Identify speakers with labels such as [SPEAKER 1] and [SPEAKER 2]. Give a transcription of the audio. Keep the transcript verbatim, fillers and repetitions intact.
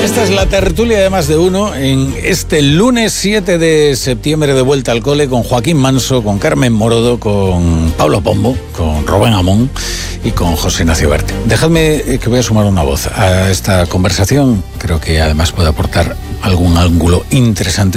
[SPEAKER 1] Esta es la tertulia de Más de Uno en este lunes siete de septiembre, de vuelta al cole, con Joaquín Manso, con Carmen Morodo, con Pablo Pombo, con Rubén Amón y con José Ignacio Berte. Dejadme que voy a sumar una voz a esta conversación. Creo que además puede aportar algún ángulo interesante.